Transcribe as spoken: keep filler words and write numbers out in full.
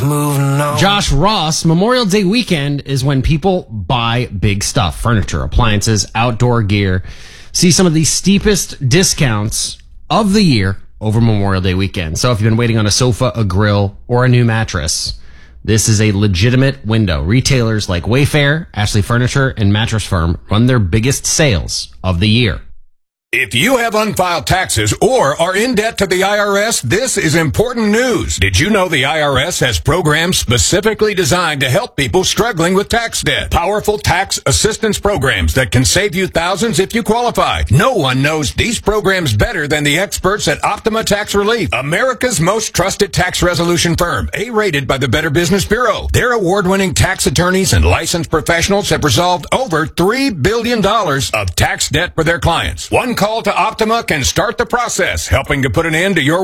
moving on. Josh Ross, Memorial Day weekend is when people buy big stuff, furniture, appliances, outdoor gear. See some of the steepest discounts of the year over Memorial Day weekend. So if you've been waiting on a sofa, a grill, or a new mattress, this is a legitimate window. Retailers like Wayfair, Ashley Furniture, and Mattress Firm run their biggest sales of the year. If you have unfiled taxes or are in debt to the I R S, this is important news. Did you know the I R S has programs specifically designed to help people struggling with tax debt? Powerful tax assistance programs that can save you thousands if you qualify. No one knows these programs better than the experts at Optima Tax Relief, America's most trusted tax resolution firm, A-rated by the Better Business Bureau. Their award-winning tax attorneys and licensed professionals have resolved over three billion dollars of tax debt for their clients. One call to Optima can start the process, helping to put an end to your